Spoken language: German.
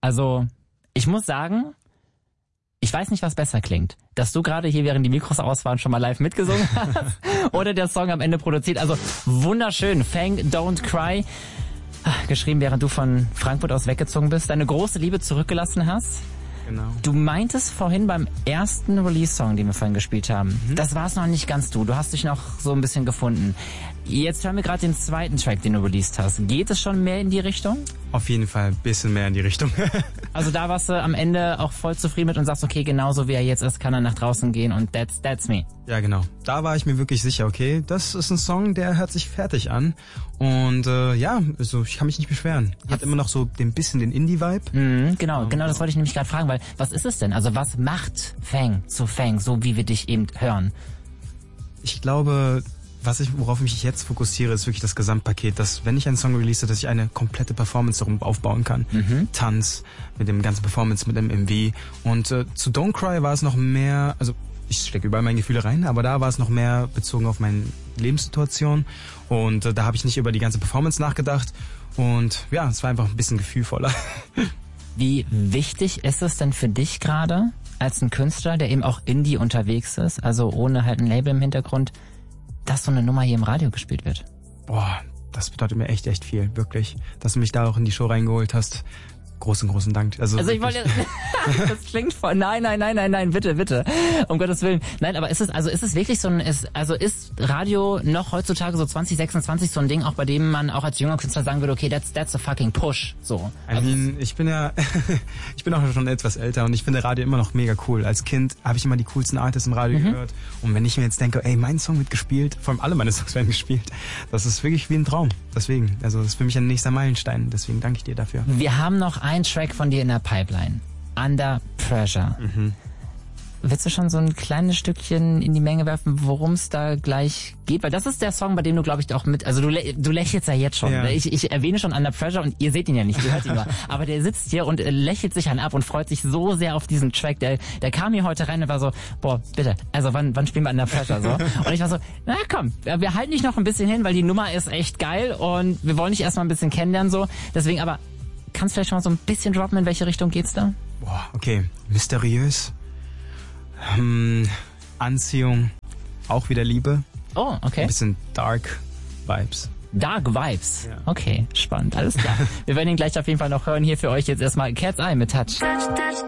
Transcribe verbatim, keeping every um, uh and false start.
Also, ich muss sagen, ich weiß nicht, was besser klingt. Dass du gerade hier, während die Mikros aus waren, schon mal live mitgesungen hast oder der Song am Ende produziert. Also wunderschön. Fang, Don't Cry. Geschrieben, während du von Frankfurt aus weggezogen bist. Deine große Liebe zurückgelassen hast. Genau. Du meintest vorhin beim ersten Release-Song, den wir vorhin gespielt haben, mhm. das war es noch nicht ganz du. Du hast dich noch so ein bisschen gefunden. Jetzt hören wir gerade den zweiten Track, den du released hast. Geht es schon mehr in die Richtung? Auf jeden Fall ein bisschen mehr in die Richtung. Also da warst du am Ende auch voll zufrieden mit und sagst, okay, genauso wie er jetzt ist, kann er nach draußen gehen und that's, that's me. Ja, genau. Da war ich mir wirklich sicher, okay, das ist ein Song, der hört sich fertig an. Und äh, ja, also ich kann mich nicht beschweren. Hat immer noch so ein bisschen den Indie-Vibe. Mhm, genau, oh, genau, das wollte ich nämlich gerade fragen, weil was ist es denn? Also was macht Fang zu Fang, so wie wir dich eben hören? Ich glaube, was ich, worauf ich mich jetzt fokussiere, ist wirklich das Gesamtpaket, dass wenn ich einen Song release, dass ich eine komplette Performance darum aufbauen kann. Mhm. Tanz, mit dem ganzen Performance, mit dem M V. Und äh, zu Don't Cry war es noch mehr, also ich stecke überall meine Gefühle rein, aber da war es noch mehr bezogen auf meine Lebenssituation. Und äh, da habe ich nicht über die ganze Performance nachgedacht. Und ja, es war einfach ein bisschen gefühlvoller. Wie wichtig ist es denn für dich gerade als ein Künstler, der eben auch Indie unterwegs ist, also ohne halt ein Label im Hintergrund, dass so eine Nummer hier im Radio gespielt wird? Boah, das bedeutet mir echt, echt viel, wirklich. Dass du mich da auch in die Show reingeholt hast. Großen, großen Dank. Also, also ich wollte das klingt voll, nein, nein, nein, nein, nein, bitte, bitte, um Gottes Willen. Nein, aber ist es, also ist es wirklich so ein, ist, also ist Radio noch heutzutage so zwanzig sechsundzwanzig so ein Ding, auch bei dem man auch als junger Künstler sagen würde, okay, that's, that's a fucking push, so. I mean, ich bin ja, ich bin auch schon etwas älter und ich finde Radio immer noch mega cool. Als Kind habe ich immer die coolsten Artists im Radio mhm. gehört und wenn ich mir jetzt denke, ey, mein Song wird gespielt, vor allem alle meine Songs werden gespielt, das ist wirklich wie ein Traum. Deswegen, also das ist für mich ein nächster Meilenstein, deswegen danke ich dir dafür. Wir haben noch ein Track von dir in der Pipeline. Under Pressure. Mhm. Willst du schon so ein kleines Stückchen in die Menge werfen, worum es da gleich geht? Weil das ist der Song, bei dem du, glaube ich, auch mit... Also du, du lächelst ja jetzt schon. Ja. Ich, ich erwähne schon Under Pressure und ihr seht ihn ja nicht, ihr hört ihn nur. Aber der sitzt hier und lächelt sich an ab und freut sich so sehr auf diesen Track. Der, der kam hier heute rein und war so, boah, bitte, also wann, wann spielen wir Under Pressure? So? Und ich war so, na komm, wir halten dich noch ein bisschen hin, weil die Nummer ist echt geil und wir wollen dich erstmal ein bisschen kennenlernen. So. Deswegen aber... Kannst du vielleicht schon mal so ein bisschen droppen, in welche Richtung geht's da? Boah, okay. Mysteriös. Hm, Anziehung. Auch wieder Liebe. Oh, okay. Ein bisschen Dark Vibes. Dark Vibes. Ja. Okay, spannend. Alles klar. Wir werden ihn gleich auf jeden Fall noch hören. Hier für euch jetzt erstmal Cat's Eye mit Touch.